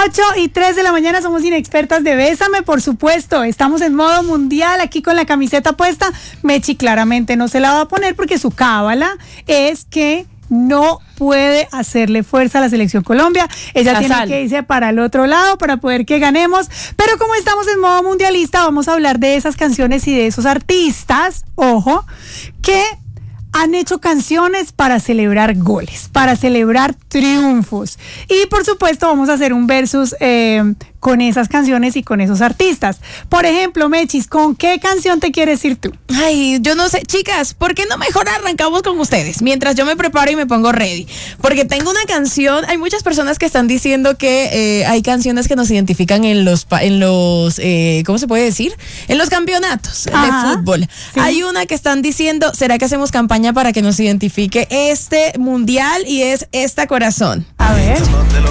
8:03 de la mañana, somos inexpertas de Bésame, por supuesto. Estamos en modo mundial aquí con la camiseta puesta. Mechi claramente no se la va a poner porque su cábala es que no puede hacerle fuerza a la selección Colombia. Ella tiene que irse para el otro lado para poder que ganemos. Pero como estamos en modo mundialista, vamos a hablar de esas canciones y de esos artistas, ojo, que han hecho canciones para celebrar goles, para celebrar triunfos. Y por supuesto vamos a hacer un versus con esas canciones y con esos artistas. Por ejemplo, Mechis, ¿con qué canción te quieres ir tú? Ay, yo no sé, chicas, ¿por qué no mejor arrancamos con ustedes? Mientras yo me preparo y me pongo ready. Porque tengo una canción, hay muchas personas que están diciendo que hay canciones que nos identifican en los ¿cómo se puede decir? En los campeonatos de fútbol. Sí. Hay una que están diciendo, ¿será que hacemos campaña para que nos identifique este mundial? Y es Esta Corazón. A ver.